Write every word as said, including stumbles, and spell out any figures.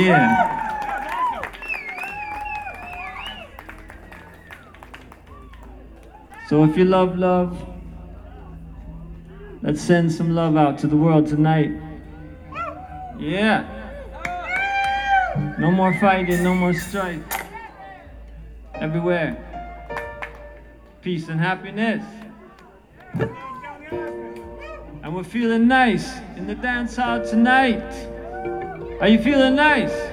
Yeah. So if you love love, let's send some love out to the world tonight. Yeah. No more fighting, no more strife. Everywhere. Peace and happiness. And we're feeling nice in the dance hall tonight. Are you feeling nice?